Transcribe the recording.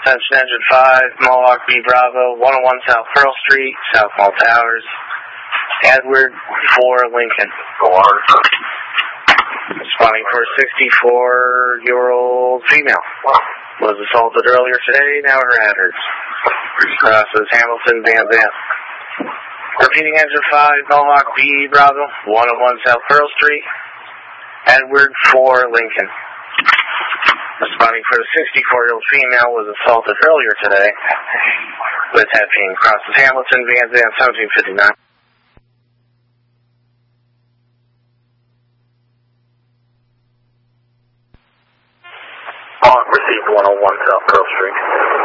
Attention Engine 5, Mohawk B Bravo, 101 South Pearl Street, South Mall Towers, Edward 4 Lincoln. Go on. Responding for a 64-year-old female. Was assaulted earlier today, now her address. Crosses Hamilton Van Zandt. Repeating Engine 5, Mohawk B Bravo, 101 South Pearl Street, Edward 4 Lincoln. Responding for the 64-year-old female was assaulted earlier today with head pain. Crosses Hamilton Van Zandt, 1759. Received 101 South Pearl Street.